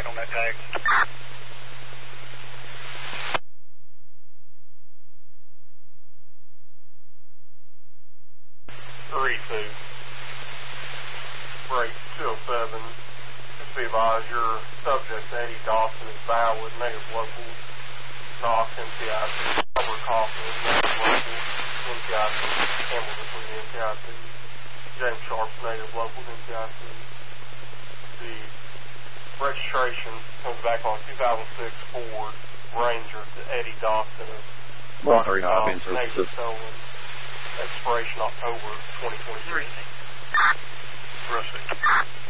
on that tag. 3-2. Break 207. Just be advised, your subject, Eddie Dawson, is Bowwood, native local. Knox, NCIC. Robert Kaufman is native local. NCIC. Campbell between NCIC. James Sharp, native local, NCIC. The registration comes back on 2006 Ford Ranger to Eddie Dawson of 139 native stolen. Expiration October 2023. Rusty.